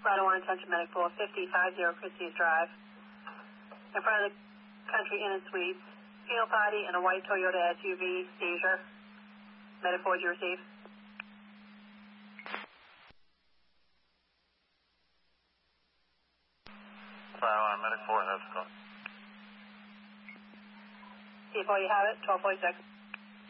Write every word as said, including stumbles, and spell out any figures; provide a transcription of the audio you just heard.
Rhino one, attention medic four, fifty-five zero Christie's Drive. In front of the Country Inn and Suites, penal party and a white Toyota S U V, seizure. Medic four, did you receive? Rhino one, medic four has call. C four, you have it, twelve forty-six.